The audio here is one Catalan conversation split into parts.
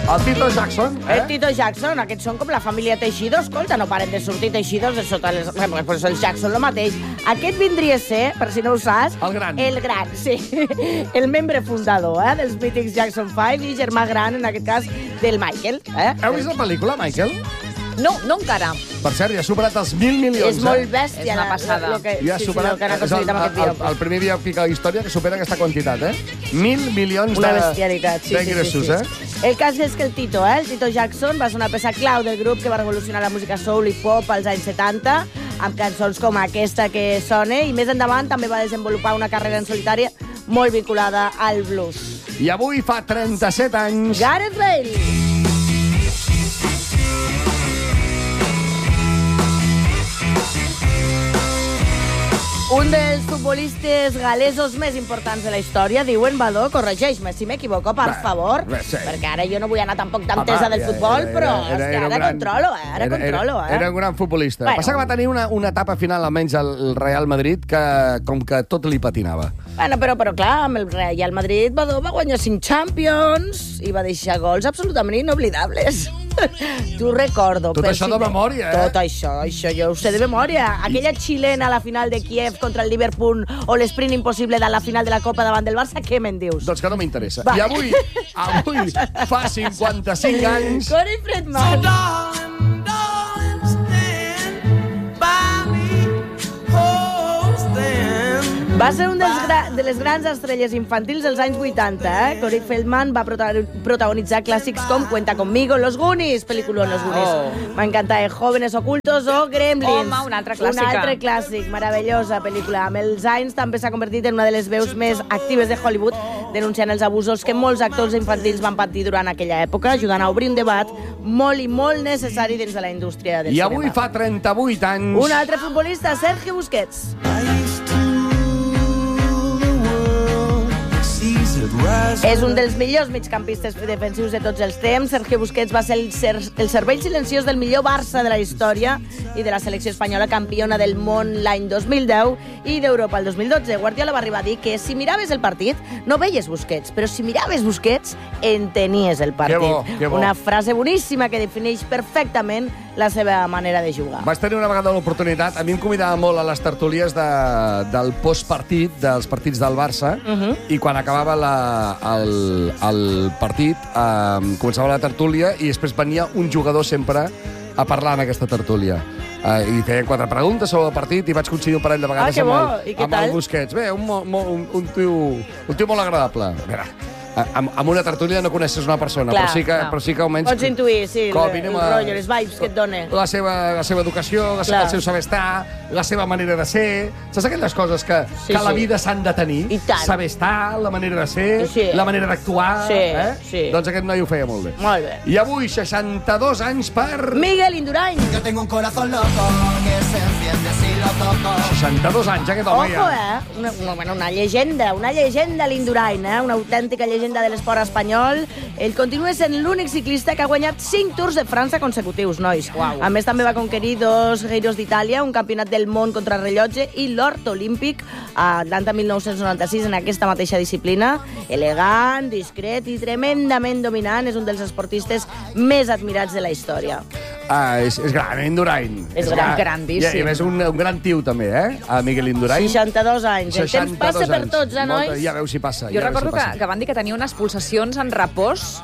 El Tito Jackson, El Tito Jackson, aquests són com la família Teixidor, escolta, no paren de sortir Teixidors de sota les... Pues el Jackson, lo mateix. Aquest vindria a ser, per si no ho saps... El gran. El gran, sí. El membre fundador dels mítics Jackson 5 i germà gran, en aquest cas, del Michael. Heu vist la pel·lícula, Michael? No encara. Per cert, ja ha superat els 1.000 milions. És molt bèstia. És una passada. Ja ha superat el que han aconseguit amb aquest biopic. el primer biopic a la història que supera aquesta quantitat, 1.000 milions Una bestialitat, d'ingressos, sí. El cas és que el Tito Jackson, va ser una peça clau del grup que va revolucionar la música soul i pop als anys 70, amb cançons com aquesta que sona, i més endavant també va desenvolupar una carrera en solitària molt vinculada al blues. I avui fa 37 anys... Gareth Bale! Un dels futbolistes galesos més importants de la història, diuen, Badó, corregeix-me si m'equivoco, per favor, sí. perquè ara jo no vull anar tampoc d'entesa del futbol, però és que ara controlo, ara controlo. Era un gran futbolista. Passa que va tenir una etapa final, almenys al Real Madrid, que com que tot li patinava. Bueno, però clar, amb el Real Madrid, Badó va guanyar 5 Champions i va deixar gols absolutament inoblidables. T'ho recordo. Tot això de memòria, Tot això jo ho sé de memòria. Aquella xilena a la final de Kiev contra el Liverpool o l'esprint impossible de la final de la Copa davant del Barça, què me'n dius? Doncs que no m'interessa. I avui fa 55 anys... Corey Fredman. Va ser un de les grans estrelles infantils dels anys 80, Corey Feldman va protagonitzar clàssics com Cuenta conmigo, Los Goonies, pel·lículon Los Goonies. M'encanta Jóvenes ocultos o Gremlins. Home, una altra clàssica. Un altre clàssic, meravellosa pel·lícula. Amb els anys també s'ha convertit en una de les veus més actives de Hollywood, denunciant els abusos que molts actors infantils van patir durant aquella època, ajudant a obrir un debat molt i molt necessari dins de la indústria del cinema. I avui fa 38 anys... Un altre futbolista, Sergio Busquets. És un dels millors migcampistes defensius de tots els temps. Sergio Busquets va ser el cervell silenciós del millor Barça de la història i de la selecció espanyola campiona del món l'any 2010 i d'Europa el 2012. Guardiola va arribar a dir que si miraves el partit no veies Busquets, però si miraves Busquets entenies el partit. Que bo. Una frase boníssima que defineix perfectament la seva manera de jugar. Vaig tenir una vegada l'oportunitat, a mi em convidava molt a les tertúlies del postpartit, dels partits del Barça, i quan acabava el partit, començava la tertúlia i després venia un jugador sempre a parlar en aquesta tertúlia. I feien 4 preguntes sobre el partit i vaig coincidir un parell de vegades amb el Busquets. Bé, un tio molt agradable. A veure, amb una tertúlia no coneixes una persona, clar, però sí que almenys... Pots intuir, sí, el rotllo, les vibes que et dona. La seva educació, el seu saber estar, la seva manera de ser... Saps aquelles coses que a la vida s'han de tenir? Saber estar, la manera de ser, la manera d'actuar... Sí. Doncs aquest noi ho feia molt bé. Molt bé. I avui, 62 anys per... Miguel Indurain. Yo tengo un corazón loco que se enciende si lo toco. 62 anys, aquest home ja. Ojo, una llegenda l'Indurain, una autèntica llegenda de l'esport espanyol. Ell continua sent l'únic ciclista que ha guanyat 5 Tours de França consecutius, nois. Uau. A més, també va conquerir 2 Giros d'Itàlia, un campionat del món contrarrellotge i l'hort olímpic a Atlanta 1996 en aquesta mateixa disciplina. Elegant, discret i tremendament dominant. És un dels esportistes més admirats de la història. És gran, Indurain. És grandíssim. I a més, un gran tio, també, a Miguel Indurain. 62 anys. El temps passa per tots, nois? Ja veus si passa. Jo recordo que van dir que tenia unes pulsacions en repòs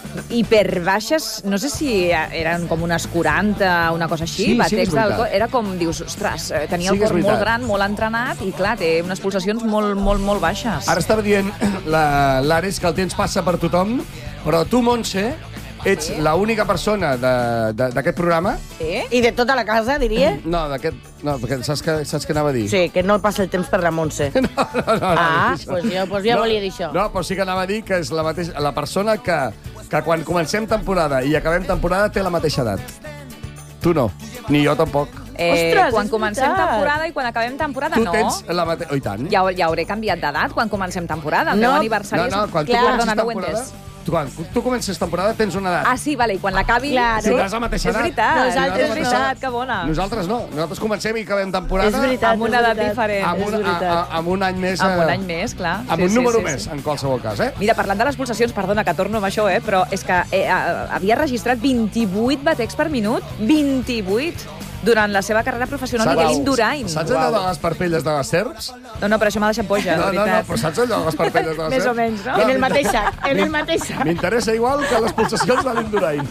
hiperbaixes, no sé si eren com unes 40, una cosa així, batecs del cor. Era com, dius, ostres, tenia el cor molt gran, molt entrenat, i clar, té unes pulsacions molt baixes. Ara estava dient l'Ares que el temps passa per tothom, però tu, Montse, ets l'única persona d'aquest programa... I de tota la casa, diria? No, perquè saps què anava a dir? Sí, que no passa el temps per la Montse. No. Doncs jo volia dir això. No, però sí que anava a dir que és la persona que quan comencem temporada i acabem temporada té la mateixa edat. Tu no, ni jo tampoc. Ostres, quan comencem temporada i quan acabem temporada, no. Tu tens la mateixa... Oh, i tant. Ja hauré canviat d'edat quan comencem temporada. El meu aniversari és... Quan tu comences temporada... quan tu comences temporada tens una edat. Ah, sí, vale, i quan l'acabi... Claro. Tindràs la mateixa edat. És veritat, Nosaltres és veritat, que bona. Nosaltres no. Nosaltres comencem i acabem temporada És veritat, Amb una edat diferent. amb un any més... Amb un any més, clar. Amb un número més, en qualsevol cas, Mira, parlant de les pulsacions, perdona que torno amb això, però és que havia registrat 28 batecs per minut. 28! Durant la seva carrera professional, Miguel Indurain. Saps allò de les parpelles de les serps? No, però això m'ha deixat boja, de veritat. No, però saps allò de les parpelles de les serps? Més o menys, no? En el mateix sac, en el mateix sac. M'interessa igual que les pulsacions de l'Indurain.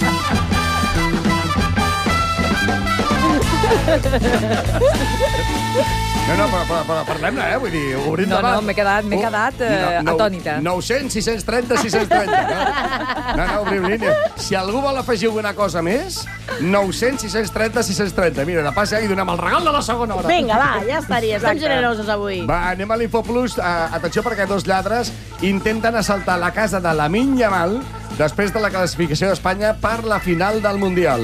No, però parlem-ne, vull dir, obrim debat. No, m'he quedat atònita. 900, 630, 630. No, obrim línia. Si algú vol afegir alguna cosa més, 900, 630, 630. Mira, de pas ja hi donem el regal de la segona hora. Vinga, va, ja estaria. Estem generosos avui. Va, anem a l'Infoplus. Atenció, perquè dos lladres intenten assaltar la casa de Lamine Yamal després de la classificació d'Espanya per la final del Mundial.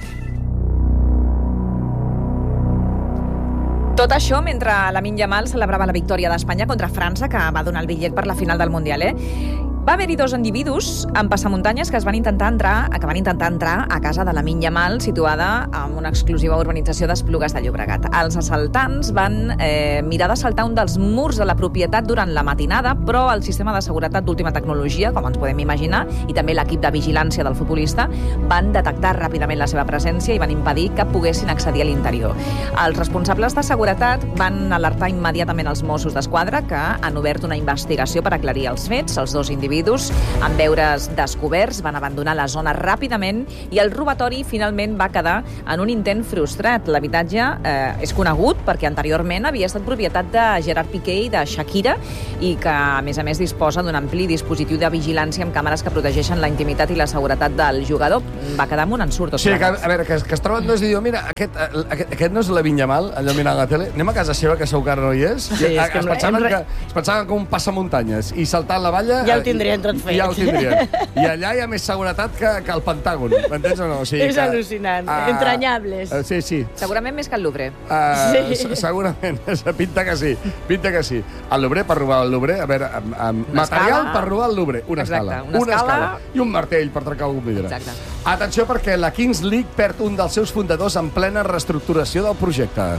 Tot això mentre Lamine Yamal celebrava la victòria d'Espanya contra França, que va donar el bitllet per la final del Mundial, Va haver-hi dos individus amb passamuntanyes que van intentar entrar a casa de Lamine Yamal, situada en una exclusiva urbanització d'Esplugues de Llobregat. Els assaltants van mirar d'assaltar un dels murs de la propietat durant la matinada, però el sistema de seguretat d'última tecnologia, com ens podem imaginar, i també l'equip de vigilància del futbolista, van detectar ràpidament la seva presència i van impedir que poguessin accedir a l'interior. Els responsables de seguretat van alertar immediatament els Mossos d'Esquadra, que han obert una investigació per aclarir els fets. Els dos individus, en veure's descoberts, van abandonar la zona ràpidament i el robatori finalment va quedar en un intent frustrat. L'habitatge és conegut perquè anteriorment havia estat propietat de Gerard Piqué i de Shakira i que, a més, disposa d'un ampli dispositiu de vigilància amb càmeres que protegeixen la intimitat i la seguretat del jugador. Va quedar amb un ensurt. Sí, a veure, que es troben dos i diuen, mira, aquest no és Lamine Yamal, allò mirant a la tele, anem a casa seva, que segur que ara no hi és. Sí, és que es pensaven que un passamuntanyes i saltant la valla... Ja ho tindrien tot fet. Ja ho tindrien. I allà hi ha més seguretat que el Pentàgon, m'entens o no? O sigui, és al·lucinant, entranyables. Sí. Segurament més que el Louvre. Segurament, pinta que sí. El Louvre, per robar el Louvre, a veure, material per robar el Louvre, una escala i un martell per trencar algun vidre. Exacte. Atenció, perquè la Kings League perd un dels seus fundadors en plena reestructuració del projecte.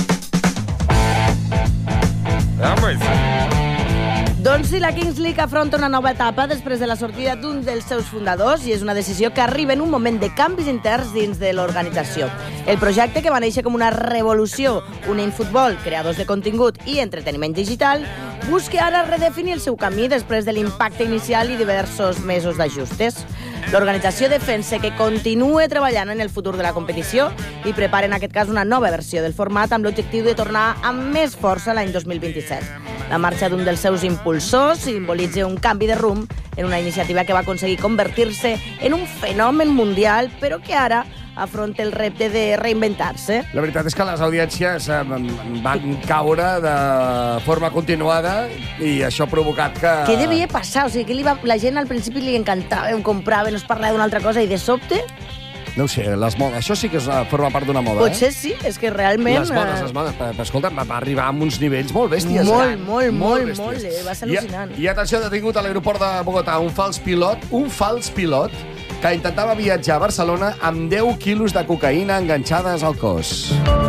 Doncs sí, la Kings League afronta una nova etapa després de la sortida d'un dels seus fundadors i és una decisió que arriba en un moment de canvis interns dins de l'organització. El projecte, que va néixer com una revolució unint futbol, creadors de contingut i entreteniment digital, busca ara redefinir el seu camí després de l'impacte inicial i diversos mesos d'ajustes. L'organització defensa que continua treballant en el futur de la competició i prepara en aquest cas una nova versió del format amb l'objectiu de tornar amb més força l'any 2027. La marxa d'un dels seus impulsors simbolitza un canvi de rumb en una iniciativa que va aconseguir convertir-se en un fenomen mundial, però que ara afronta el repte de reinventar-se. La veritat és que les audiències van caure de forma continuada i això ha provocat que... Què devia passar? O sigui, que la gent al principi li encantava, ho comprava, no es parlava d'una altra cosa i de sobte... No ho sé, les modes. Això sí que forma part d'una moda, Potser sí, és que realment... Les modes. Escolta, va arribar a uns nivells molt bèsties. Molt, va ser al·lucinant. I atenció, detingut a l'aeroport de Bogotà un fals pilot que intentava viatjar a Barcelona amb 10 quilos de cocaïna enganxades al cos.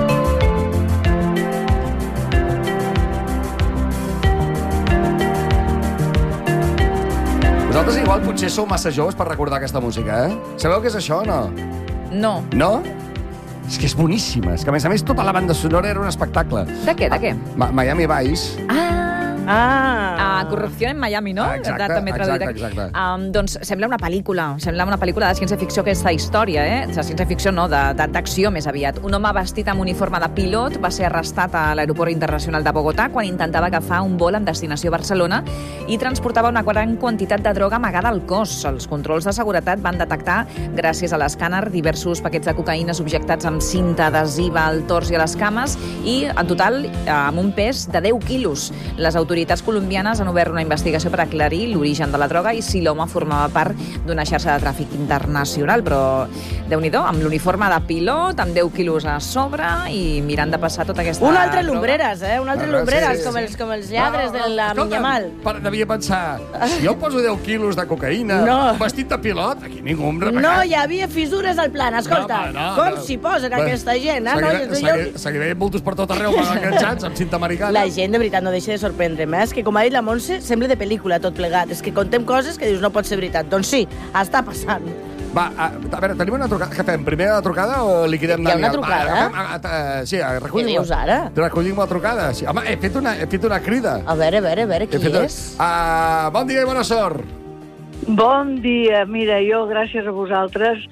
Vosaltres igual potser sou massa joves per recordar aquesta música, Sabeu què és això o no? No. No? És que és boníssima. És que, a més, tota la banda sonora era un espectacle. De què? Miami Vice. Corrupció en Miami, no? Exacte. Doncs sembla una pel·lícula de ciència-ficció aquesta història, de ciència-ficció no, d'acció més aviat. Un home vestit amb uniforme de pilot va ser arrestat a l'aeroport internacional de Bogotà quan intentava agafar un vol en destinació a Barcelona i transportava una gran quantitat de droga amagada al cos. Els controls de seguretat van detectar, gràcies a l'escàner, diversos paquets de cocaïna subjectats amb cinta adhesiva al tors i a les cames i, en total, amb un pes de 10 quilos. Les autoritats autoritats colombianes han obert una investigació per aclarir l'origen de la droga i si l'home formava part d'una xarxa de tràfic internacional. Però, Déu-n'hi-do, amb l'uniforme de pilot, amb 10 quilos a sobre i mirant de passar tota aquesta Un altre droga. lumbreres, Un altre lumbreres, com els lladres de la Minyamal. Devia pensar, si jo poso 10 quilos de cocaïna, un vestit de pilot, aquí ningú em repegat. No, hi havia fissures al plan, escolta. Com s'hi posen aquesta gent, Seguiré bultos per tot arreu, enganxats, amb cinta americana. La gent, de veritat, no deixa de sorprendre'm. És que, com ha dit la Montse, sembla de pel·lícula tot plegat. És que contem coses que dius no pot ser veritat. Doncs sí, està passant. Va, a veure, tenim una trucada. Què fem? Primer la trucada o liquidem... Hi ha una trucada? Sí, recollim. Què dius ara? Recollim la trucada. Sí. Home, he fet una crida. A veure, qui és? Bon dia i bona sort. Bon dia. Mira, jo, gràcies a vosaltres,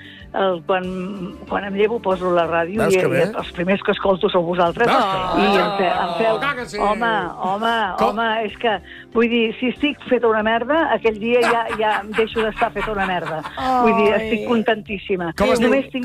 quan em llevo poso la ràdio i els primers que escolto sou vosaltres. I em feu... Home, és que... Vull dir, si estic feta una merda, aquell dia ja em deixo d'estar feta una merda. Vull dir, estic contentíssima. Només tinc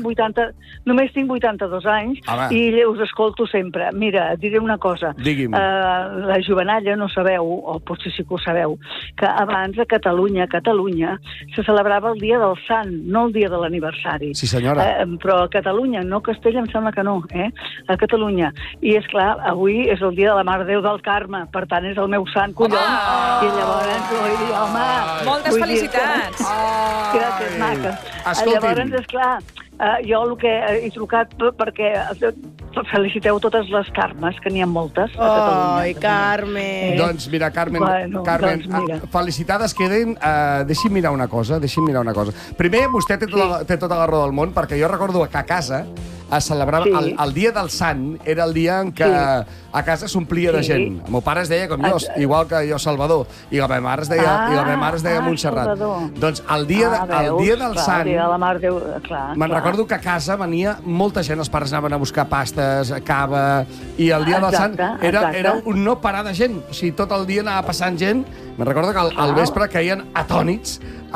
82 anys i us escolto sempre. Mira, et diré una cosa. Digui'm. La jovenalla, no sabeu, o potser sí que ho sabeu, que abans a Catalunya se celebrava el dia del sant, no el dia de l'aniversari. Sí, senyora. Però a Catalunya, no a Castella, em sembla que no, a Catalunya. I, esclar, avui és el dia de la Mare de Déu del Carme, per tant, és el meu sant, collons. I llavors, vull dir, home... Moltes felicitats! Gràcies, maca. Escolti'm. Llavors, esclar, jo el que he trucat perquè feliciteu totes les Carmes, que n'hi ha moltes a Catalunya. Ai, Carmen! Doncs mira, Carmen, felicitades queden. Deixi'm mirar una cosa. Primer, vostè té tota la raó del món, perquè jo recordo que a casa es celebrava el dia del sant, era el dia en què a casa s'omplia de gent. El meu pare es deia com jo, igual que jo, Salvador, i la meva mare es deia Montserrat. Doncs el dia del sant, me'n recordo que a casa venia molta gent, els pares anaven a buscar pastes, cava, i el dia del sant era un no parar de gent. O sigui, tot el dia anava passant gent. Me'n recordo que al vespre caien atònits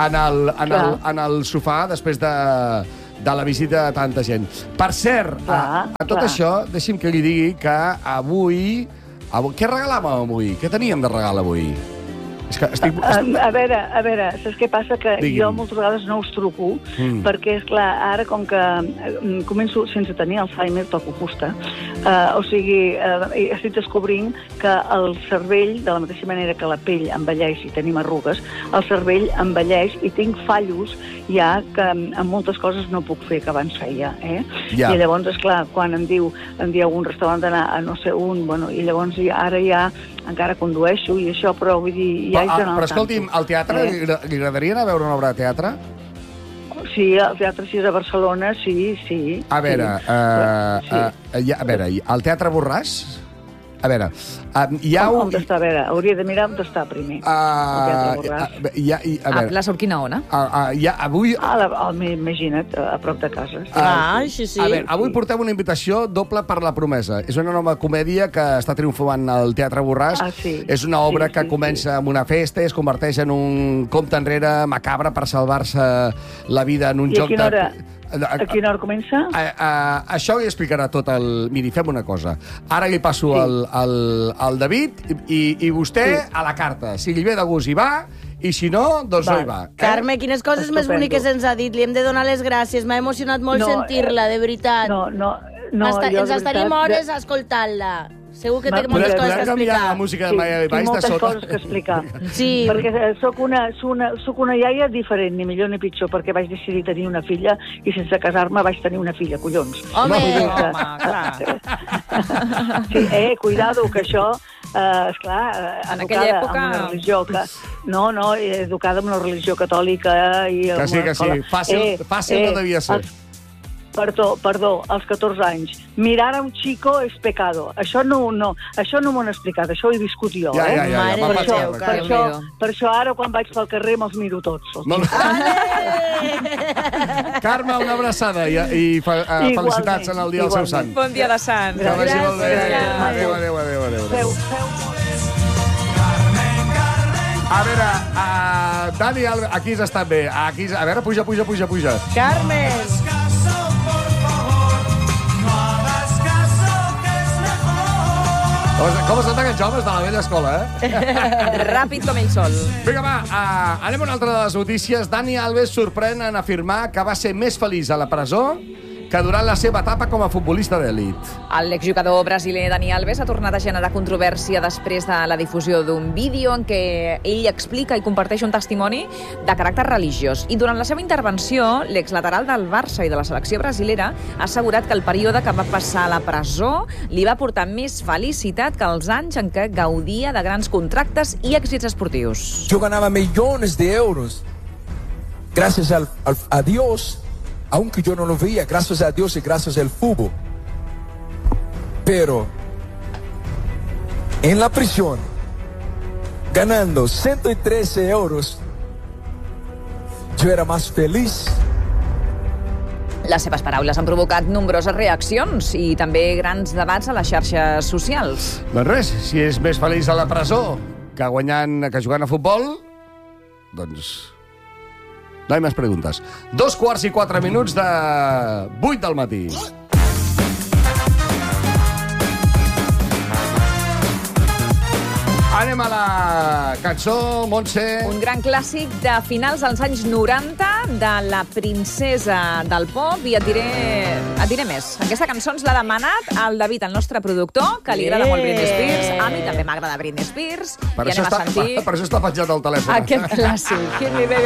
en el sofà després de la visita de tanta gent. Per cert, a tot això, deixi'm que li digui que avui... Què regalàvem avui? Què teníem de regal avui? És que estic... A veure, saps què passa? Que jo moltes vegades no us truco, perquè, esclar, ara com que començo sense tenir Alzheimer, toco fusta, o sigui, estic descobrint que el cervell, de la mateixa manera que la pell envelleix i tenim arrugues, el cervell envelleix i tinc fallos ja que en moltes coses no puc fer que abans feia, I llavors, esclar, quan em diu algun restaurant d'anar a no sé on, bueno, i llavors ara ja encara condueixo i això, però vull dir, ja és d'anar al Però escolti'm, al teatre li agradaria anar a veure una obra de teatre? Sí, al Teatre Sis a Barcelona, sí. A veure, al Teatre Borràs? A veure, on està? A veure, hauria de mirar on està primer. El Teatre Borràs. A plaça Urquinaona. Avui... Imagina't, a prop de casa. Sí. A veure, avui portem una invitació doble per La Promesa. És una nova comèdia que està triomfant al Teatre Borràs. És una obra que comença amb una festa i es converteix en un compte enrere macabre per salvar-se la vida en un joc de... A quina hora comença? Això li explicarà tot el... Miri, fem una cosa. Ara li passo al David i vostè a la carta. Si li ve de gust hi va, i si no, doncs no hi va. Carme, quines coses més boniques ens ha dit. Li hem de donar les gràcies. M'ha emocionat molt sentir-la, de veritat. Ens estaríem hores escoltant-la. Segur que té moltes coses que explicar. Canviar la música de Miami Vice de sota. Tinc moltes coses que explicar. Sí. Perquè soc una iaia diferent, ni millor ni pitjor, perquè vaig decidir tenir una filla i sense casar-me vaig tenir una filla, collons. Home, clar. Sí, cuidado, que això... esclar, en aquella època... amb una religió que... No, educada en una religió catòlica i... Que sí. Fàcil no devia ser. Perdó, als 14 anys. Mirar a un chico és pecado. Això no m'ho han explicat, això ho he viscut jo, Per això ara, quan vaig pel carrer, me'ls miro tots. Carme, una abraçada i felicitats en el dia del seu sant. Bon dia de Sant. Que vagi molt bé. Adéu. A veure, Dani, aquí has estat bé. A veure, puja. Carmen! Com es nota que els homes de la vella escola, Ràpid com ell sol. Vinga, va, anem a una altra de les notícies. Dani Alves sorprèn en afirmar que va ser més feliç a la presó que durant la seva etapa com a futbolista d'elit. L'exjugador brasiler Dani Alves ha tornat a generar controvèrsia després de la difusió d'un vídeo en què ell explica i comparteix un testimoni de caràcter religiós. I durant la seva intervenció, l'exlateral del Barça i de la selecció brasilera ha assegurat que el període que va passar a la presó li va portar més felicitat que els anys en què gaudia de grans contractes i èxits esportius. Yo ganaba millones de euros gracias a Dios, aunque yo no lo veía, gracias a Dios y gracias al fútbol. Pero en la prisión, ganando 113 euros, yo era más feliz. Les seves paraules han provocat nombroses reaccions i també grans debats a les xarxes socials. Doncs res, si és més feliç a la presó que jugant a futbol, doncs no hi ha més preguntes. 2:04 de 8 del matí. Anem a la cançó, Montse. Un gran clàssic de finals dels anys 90 de la princesa del pop, i et diré més. Aquesta cançó ens l'ha demanat el David, el nostre productor, que li agrada molt Britney Spears. A mi també m'agrada Britney Spears. Per això està penjat al telèfon. Aquest clàssic. Hit me, baby.